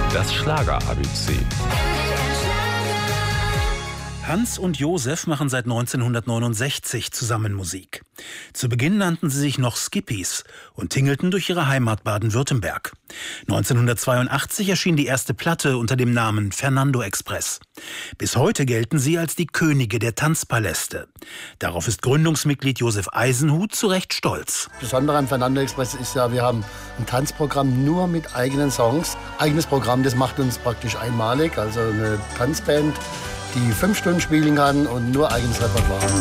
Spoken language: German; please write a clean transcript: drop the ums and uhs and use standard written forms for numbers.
Das Schlager-ABC. Hans und Josef machen seit 1969 zusammen Musik. Zu Beginn nannten sie sich noch Skippies und tingelten durch ihre Heimat Baden-Württemberg. 1982 erschien die erste Platte unter dem Namen Fernando Express. Bis heute gelten sie als die Könige der Tanzpaläste. Darauf ist Gründungsmitglied Josef Eisenhut zu Recht stolz. Das Besondere am Fernando Express ist ja, wir haben ein Tanzprogramm nur mit eigenen Songs. Eigenes Programm, das macht uns praktisch einmalig, also eine Tanzband, die 5 Stunden spielen kann und nur eigenes Repertoire.